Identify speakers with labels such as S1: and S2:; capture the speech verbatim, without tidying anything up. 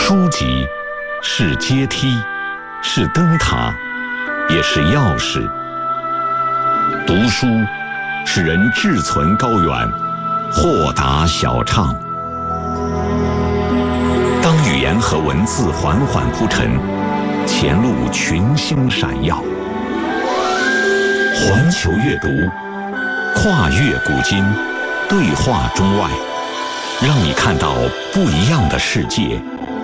S1: 书籍是阶梯，是灯塔，也是钥匙。读书使人志存高远，豁达晓畅。当语言和文字缓缓铺陈，前路群星闪耀。环球阅读，跨越古今，对话中外，让你看到不一样的世界，